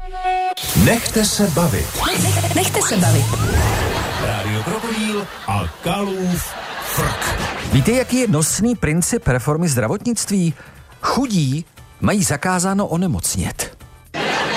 Nechte se bavit. Nechte se bavit. Rádio Krokodýl a Kalův frk. Víte, jaký je nosný princip reformy zdravotnictví? Chudí mají zakázáno onemocnět.